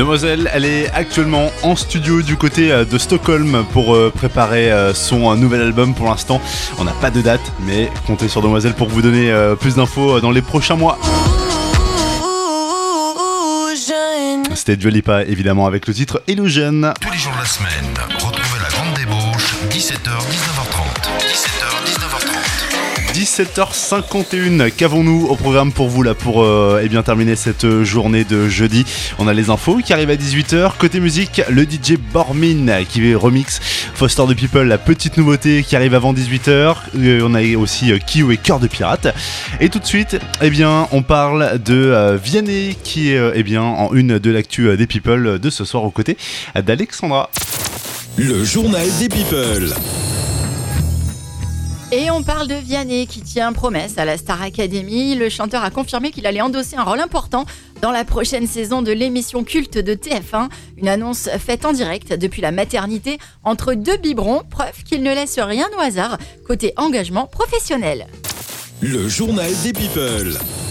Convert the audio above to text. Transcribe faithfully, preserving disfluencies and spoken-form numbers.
Demoiselle, elle est actuellement en studio du côté de Stockholm pour préparer son nouvel album. Pour l'instant, on n'a pas de date, mais comptez sur Demoiselle pour vous donner plus d'infos dans les prochains mois. C'était Dua Lipa, évidemment, avec le titre Illusion. Tous les jours de la semaine, retrouvez la grande débauche, dix-sept heures dix-neuf heures trente. dix-sept heures dix-neuf heures trente. dix-sept heures cinquante et une, qu'avons-nous au programme pour vous là pour euh, eh bien, terminer cette journée de jeudi? On a les infos qui arrivent à dix-huit heures. Côté musique, le D J Bormin qui remix Foster the People, la petite nouveauté qui arrive avant dix-huit heures. Euh, on a aussi euh, Kyo et Cœur de Pirate. Et tout de suite, eh bien, on parle de euh, Vianney qui est euh, eh bien, en une de l'actu des People de ce soir aux côtés d'Alexandra. Le journal des People. Et on parle de Vianney qui tient promesse à la Star Academy. Le chanteur a confirmé qu'il allait endosser un rôle important dans la prochaine saison de l'émission culte de T F un. Une annonce faite en direct depuis la maternité entre deux biberons, preuve qu'il ne laisse rien au hasard côté engagement professionnel. Le journal des People.